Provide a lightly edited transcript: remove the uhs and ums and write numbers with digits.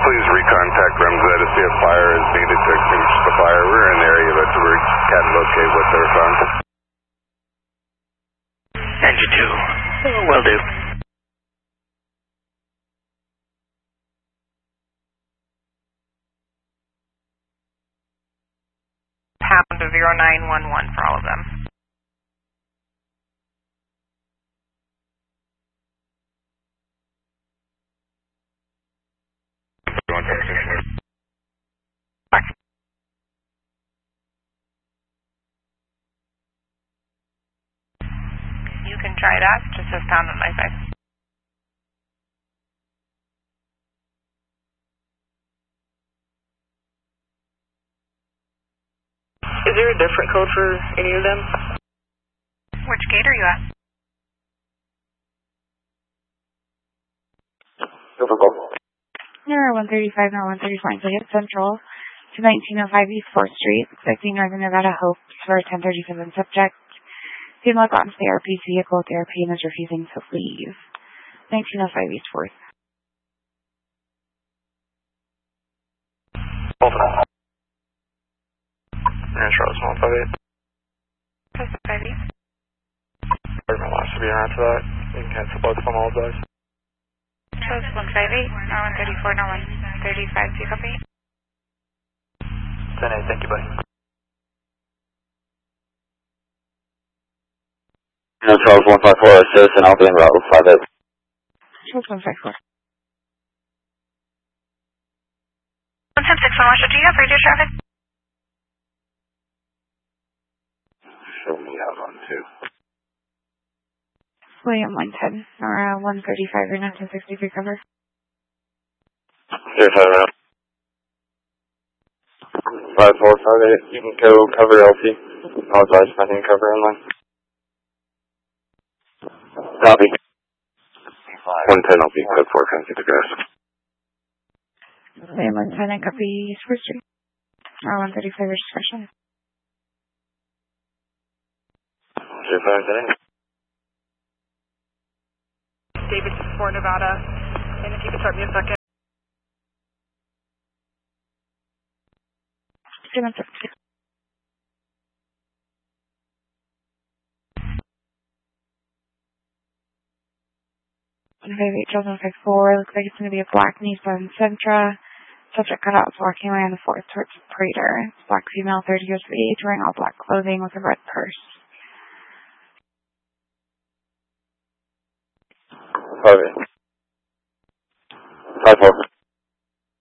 Please recontact REMSA to see if fire is needed to extinguish the fire. We're in the area, but we can't locate what they're found. Engine 2, will do. Pound 0911 for all of them. You can try that, just says pound on my side. Is there a different code for any of them? Which gate are you at? Number 135 or 135 City Central to 1905 East 4th Street, expecting Northern Nevada Hope for a 1037 subject. Female got into the ARP's vehicle with ARP and is refusing to leave. 1905 East 4th. Hold on. Charles 158. Just 5 East. Department wants to be around for that. You can cancel both from all of those. Shows 158, now 134, now 135, do you copy? 10-8, thank you, buddy. Charles 154, assist, and I'll be en route with 58. Charles 154. 176 on Washington, do you have radio traffic? Show me out on 2. William 110 or 135 or 1963 cover. 05 5458, you can go cover LT. Apologize if I didn't cover inline. Copy. 110, I'll be code 4, come to the grass. William 110 and copy East 4th Street. Or 135 discretion. 05 David 4 Nevada, and if you could start me a second. 756. Charles 154, looks like it's going to be a black Nissan Sentra. Subject cut out is walking away on the 4th towards Prater. It's black female, 30 years of age, wearing all black clothing with a red purse. 5-4.